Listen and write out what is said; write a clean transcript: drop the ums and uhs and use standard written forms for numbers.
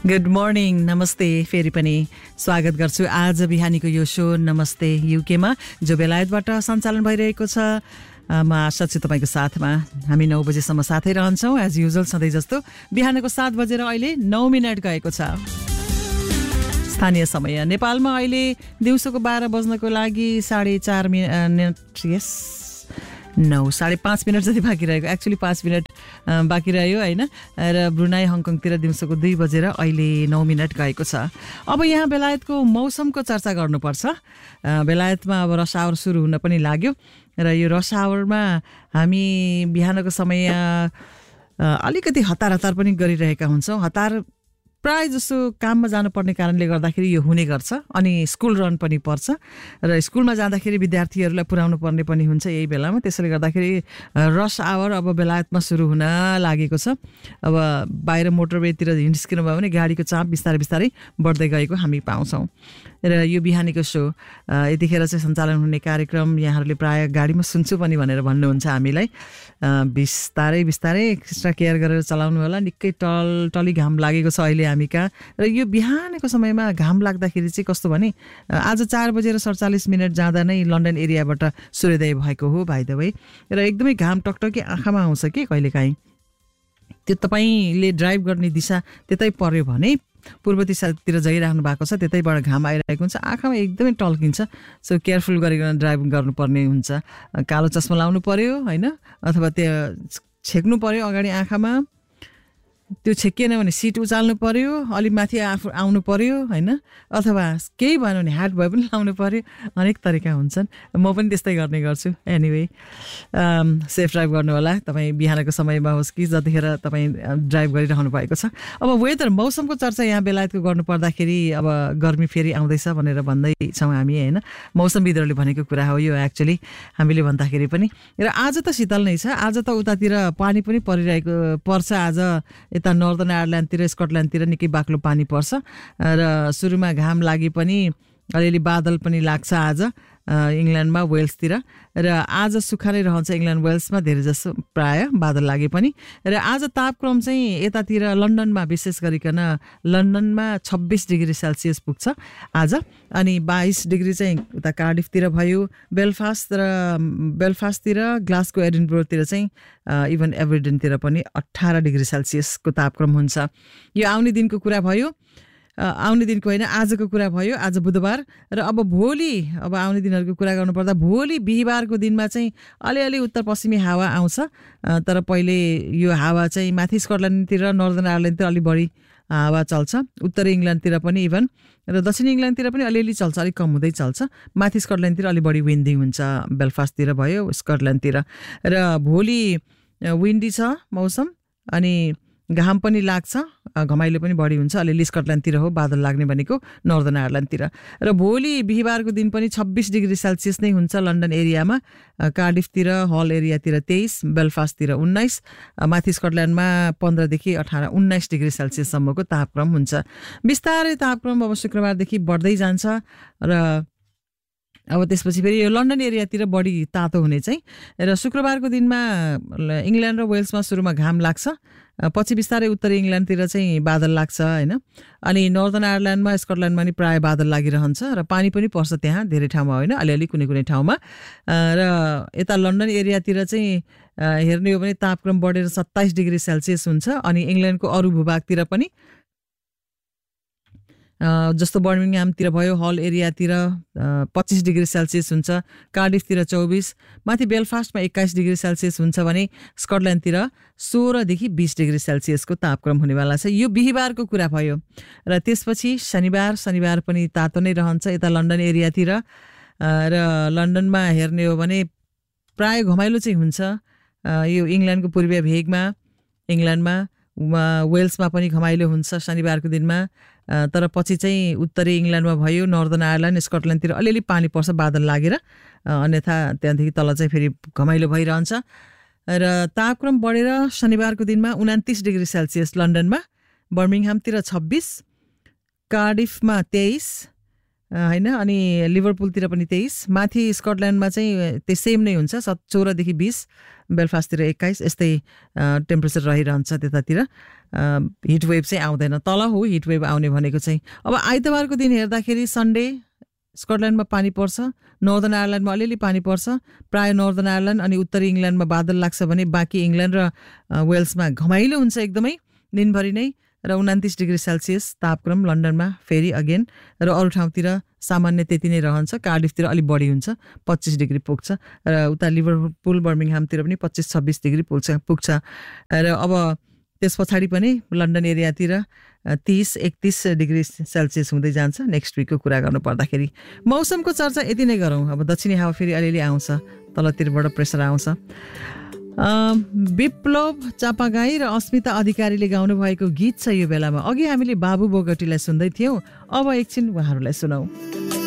Good morning, नमस्ते। फेरि पनि स्वागत गर्छु आज बिहानीको यो सो नमस्ते युकेमा, जो बेलायतबाट सञ्चालन भइरहेको छ। म आशा छु तपाईँको साथमा हामी 9 बजेसम्म साथै रहन्छौँ। एज युजुअल सधैँ जस्तो बिहानको 7 बजेर अहिले 9 मिनट गएको छ स्थानीय समय। नेपालमा अहिले दिउँसोको 12 बज्नको लागि 4:30 मिनट, यस 9:05 मिनट जति बाँकी रहेको, एक्चुअली 5 मिनट बाँकी रह्यो होइन। र ब्रुनाई हङकङतिर दिउँसोको 2 बजेर अहिले 9 मिनट गएको छ। अब यहाँ बेलायतको मौसमको चर्चा गर्नुपर्छ। बेलायतमा अब रस आवर सुरु हुन पनि लाग्यो र यो रस आवरमा हामी बिहानको समय अलिकति हतार पनि गरिरहेका हुन्छौँ। हतार प्राय जसो काममा जानुपर्ने कारणले गर्दाखेरि यो हुने गर्छ। अनि स्कुल रन पनि पर्छ र स्कुलमा जाँदाखेरि विद्यार्थीहरूलाई पुर्याउनु पर्ने पनि हुन्छ यही बेलामा। त्यसैले गर्दाखेरि रस आवर अब बेलायतमा सुरु हुन लागेको छ। अब बाहिर मोटरवेतिर निस्किनु भयो भने गाडीको चाप बिस्तारै बिस्तारै बढ्दै गएको हामी पाउँछौँ। र यो बिहानीको सो यतिखेर चाहिँ सञ्चालन हुने कार्यक्रम यहाँहरूले प्राय गाडीमा सुन्छु पनि भनेर भन्नुहुन्छ हामीलाई। बिस्तारै बिस्तारै एक्स्ट्रा केयर गरेर चलाउनु होला। निकै टली घाम लागेको छ अहिले हामी कहाँ। र यो बिहानको समयमा घाम लाग्दाखेरि चाहिँ कस्तो भने आज 4:47 जाँदा नै लन्डन एरियाबाट सूर्योदय भएको हो बाइ द वे। र एकदमै घाम टकटकी आँखामा आउँछ कि कहिलेकाहीँ। त्यो तपाईँले ड्राइभ गर्ने दिशा त्यतै पर्यो भने पूर्व दिशातिर जाइराख्नु भएको छ, त्यतैबाट घाम आइरहेको हुन्छ, आँखामा एकदमै टल्किन्छ। सो केयरफुल गरिकन ड्राइभ गर्नुपर्ने हुन्छ। कालो चस्मा लाउनु पर्यो होइन, अथवा त्यो छेक्नु पर्यो अगाडि आँखामा। त्यो छेकिएन भने सिट उचाल्नु पर्यो, अलि माथि आउनु पर्यो होइन, अथवा केही भएन भने ह्याट भए पनि लाउनु पर्यो। अनेक तरिका हुन्छन्, म पनि त्यस्तै गर्ने गर्छु। एनिवे सेफ ड्राइभ गर्नु होला तपाईँ बिहानको समयमा होस् कि जतिखेर तपाईँ ड्राइभ गरिरहनु भएको छ। अब वेदर मौसमको चर्चा यहाँ बेलायतको गर्नु पर्दाखेरि अब गर्मी फेरि आउँदैछ भनेर भन्दैछौँ हामी होइन। मौसमविदहरूले भनेको कुरा हो यो एक्चुअली, हामीले भन्दाखेरि पनि। र आज त शीतल नै छ। आज त उतातिर पानी पनि पर्छ। आज यता नर्दर्न आयरल्यान्डतिर स्कटल्यान्डतिर निकै बाक्लो पानी पर्छ। र सुरुमा घाम लागि पनि अलिअलि बादल पनि लाग्छ आज इङ्ल्यान्डमा, वेल्सतिर। र आज सुक्खा नै रहन्छ इङ्ल्यान्ड वेल्समा धेरै जसो प्राय बादल लागे पनि। र आज तापक्रम चाहिँ यतातिर लन्डनमा विशेष गरिकन लन्डनमा 26 डिग्री सेल्सियस पुग्छ आज। अनि 22 डिग्री चाहिँ उता कार्डिफतिर भयो, बेलफास्टतिर, ग्लासगो, एडिनबरोतिर चाहिँ इभन एभर्डेनतिर पनि 18 डिग्री सेल्सियसको तापक्रम हुन्छ। यो आउने दिनको कुरा भयो, आउने दिनको होइन आजको कुरा भयो। आज बुधबार। र अब भोलि, अब आउने दिनहरूको कुरा गर्नुपर्दा भोलि बिहिबारको दिनमा चाहिँ अलिअलि उत्तर पश्चिमी हावा आउँछ। तर पहिले यो हावा चाहिँ माथि स्कटल्यान्डतिर, नर्दर्न आयरल्यान्डतिर अलिक बढी हावा चल्छ। उत्तरी इङ्ल्यान्डतिर पनि इभन, र दक्षिणी इङ्ल्यान्डतिर पनि अलिअलि चल्छ, अलिक कम हुँदै चल्छ। माथि स्कटल्यान्डतिर अलिक बढी विन्डी हुन्छ, बेलफास्टतिर भयो, स्कटल्यान्डतिर। र भोलि विन्डी छ मौसम, अनि घाम पनि लाग्छ, घमाइलो पनि बढी हुन्छ। अलिअलि स्कटल्यान्डतिर हो बादल लाग्ने भनेको, नर्दर्न आयरल्यान्डतिर। र भोलि बिहिबारको दिन पनि 26 डिग्री सेल्सियस नै हुन्छ लन्डन एरियामा, कार्डिफतिर, हल एरियातिर 23, बेलफास्टतिर 19, माथि स्कटल्यान्डमा 15 देखि 18, 19 डिग्री सेल्सियससम्मको तापक्रम हुन्छ। बिस्तारै तापक्रम अब शुक्रबारदेखि बढ्दै जान्छ। र अब त्यसपछि फेरि यो लन्डन एरियातिर बढी तातो हुने चाहिँ। र शुक्रबारको दिनमा इङ्ल्यान्ड र वेल्समा सुरुमा घाम लाग्छ, पछि बिस्तारै उत्तरी इङ्ल्यान्डतिर चाहिँ बादल लाग्छ होइन। अनि नर्दर्न आयरल्यान्डमा, स्कटल्यान्डमा नि प्राय बादल लागिरहन्छ। र पानी पनि पर्छ त्यहाँ धेरै ठाउँमा होइन, अलिअलि कुनै ठाउँमा। र यता लन्डन एरियातिर चाहिँ हेर्ने हो भने तापक्रम बढेर 27 डिग्री सेल्सियस हुन्छ। अनि इङ्ल्यान्डको अरू भूभागतिर पनि जस्तो बर्मिङहामतिर भयो, हल एरियातिर 25 डिग्री सेल्सियस हुन्छ, कार्डिफतिर 24, माथि बेलफास्टमा 21 डिग्री सेल्सियस हुन्छ भने स्कटल्यान्डतिर 16 देखि 20 डिग्री सेल्सियसको तापक्रम हुनेवाला छ। यो बिहिबारको कुरा भयो। र त्यसपछि शनिबार पनि तातो नै रहन्छ यता लन्डन एरियातिर। र लन्डनमा हेर्ने हो भने प्राय घमाइलो चाहिँ हुन्छ यो इङ्ल्यान्डको पूर्वीय भेगमा, इङ्ल्यान्डमा, वेल्समा पनि घमाइलो हुन्छ शनिबारको दिनमा। तर पछि चाहिँ उत्तरी इङ्ल्यान्डमा भयो, नर्दर्न आयरल्यान्ड, स्कटल्यान्डतिर अलिअलि पानी पर्छ बादल लागेर। अन्यथा त्यहाँदेखि तल चाहिँ फेरि घमाइलो भइरहन्छ। र तापक्रम बढेर शनिबारको दिनमा 29 डिग्री सेल्सियस लन्डनमा, बर्मिङहामतिर 26, कार्डिफमा 23, होइन अनि लिभरपुलतिर पनि 23, माथि स्कटल्यान्डमा चाहिँ त्यो सेम नै हुन्छ 14 देखि 20, बेलफास्टतिर 21 यस्तै टेम्परेचर रहिरहन्छ त्यतातिर। हिट वेभ चाहिँ आउँदैन, तल हो हिट वेभ आउने भनेको चाहिँ। अब आइतबारको दिन हेर्दाखेरि सन्डे स्कटल्यान्डमा पानी पर्छ, नर्दर्न आयरल्यान्डमा अलिअलि पानी पर्छ, प्रायः नर्दर्न आयरल्यान्ड अनि उत्तरी इङ्ल्यान्डमा बादल लाग्छ भने बाँकी इङ्ल्यान्ड र वेल्समा घमाइलो हुन्छ एकदमै दिनभरि नै र 29 डिग्री सेल्सियस तापक्रम लन्डनमा फेरि अगेन र अरू ठाउँतिर सामान्य त्यति नै रहन्छ। कार्डिफतिर अलिक बढी हुन्छ 25 डिग्री पुग्छ र उता लिभरपुल बर्मिङहामतिर पनि 25-26 डिग्री पुग्छ र अब त्यस पछाडि पनि लन्डन एरियातिर 30-31 डिग्री सेल्सियस हुँदै जान्छ नेक्स्ट विकको कुरा गर्नु पर्दाखेरि। मौसमको चर्चा यति नै गरौँ। अब दक्षिणी हावा फेरि अलिअलि आउँछ, तलतिरबाट प्रेसर आउँछ। विप्लव चापागाई र अस्मिता अधिकारीले गाउनु भएको गीत छ यो बेलामा। अघि हामीले बाबु बोगटीलाई सुन्दै थियौँ, अब एकछिन उहाँहरूलाई सुनौँ।